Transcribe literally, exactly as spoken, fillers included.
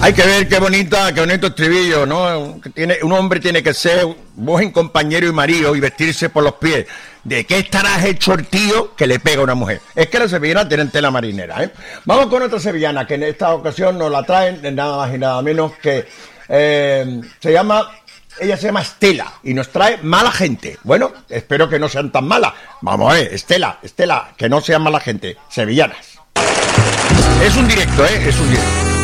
Hay que ver qué bonita, qué bonito estribillo, ¿no? Que tiene, un hombre tiene que ser buen compañero y marido y vestirse por los pies. ¿De qué estarás hecho el tío que le pega a una mujer? Es que las sevillanas tienen tela marinera, ¿eh? Vamos con otra sevillana, que en esta ocasión nos la traen nada más y nada menos que... Eh, se llama... Ella se llama Estela y nos trae mala gente. Bueno, espero que no sean tan malas. Vamos a ver, Estela, Estela, que no sean mala gente. Sevillanas. Es un directo, ¿eh? Es un directo.